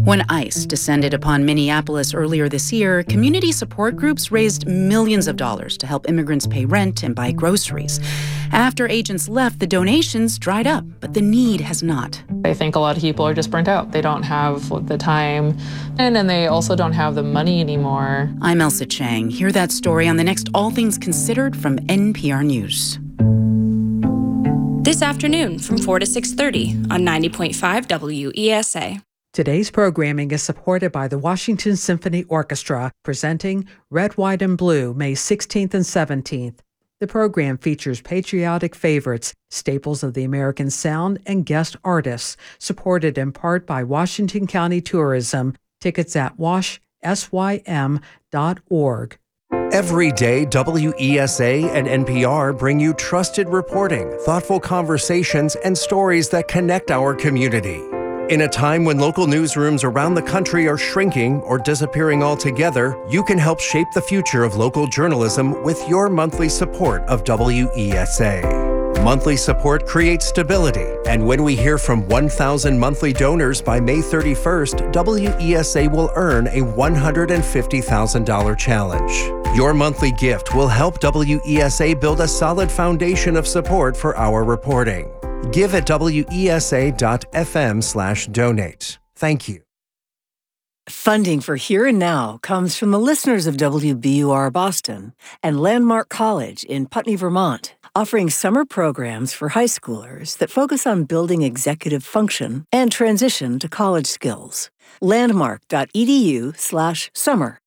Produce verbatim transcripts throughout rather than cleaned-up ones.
When ICE descended upon Minneapolis earlier this year, community support groups raised millions of dollars to help immigrants pay rent and buy groceries. After agents left, the donations dried up, but the need has not. I think a lot of people are just burnt out. They don't have the time, and, and they also don't have the money anymore. I'm Elsa Chang. Hear that story on the next All Things Considered from N P R News. This afternoon from four to six thirty on ninety point five W E S A. Today's programming is supported by the Washington Symphony Orchestra, presenting Red, White, and Blue, May sixteenth and seventeenth. The program features patriotic favorites, staples of the American sound, and guest artists, supported in part by Washington County Tourism. Tickets at wash sym dot org. Every day, W E S A and N P R bring you trusted reporting, thoughtful conversations, and stories that connect our community. In a time when local newsrooms around the country are shrinking or disappearing altogether, you can help shape the future of local journalism with your monthly support of W E S A. Monthly support creates stability, and when we hear from one thousand monthly donors by May thirty-first, W E S A will earn a one hundred fifty thousand dollars challenge. Your monthly gift will help W E S A build a solid foundation of support for our reporting. Give at W E S A dot F M slash donate. Thank you. Funding for Here and Now comes from the listeners of W B U R Boston and Landmark College in Putney, Vermont, offering summer programs for high schoolers that focus on building executive function and transition to college skills. Landmark dot E D U slash summer.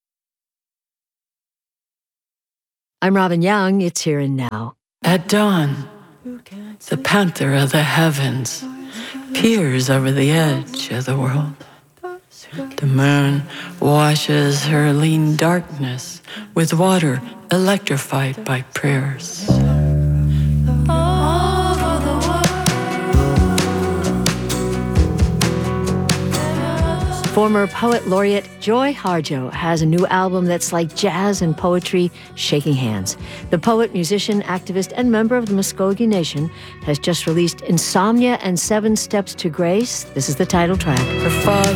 I'm Robin Young. It's Here and Now. At dawn, the panther of the heavens peers over the edge of the world. The moon washes her lean darkness with water electrified by prayers. Former poet laureate Joy Harjo has a new album that's like jazz and poetry shaking hands. The poet, musician, activist, and member of the Muskogee Nation has just released Insomnia and Seven Steps to Grace. This is the title track. Her father